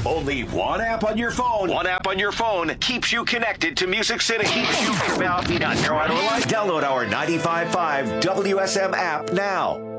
Only one app on your phone. One app on your phone keeps you connected to Music City. Keeps you from out. Download our 95.5 WSM app now.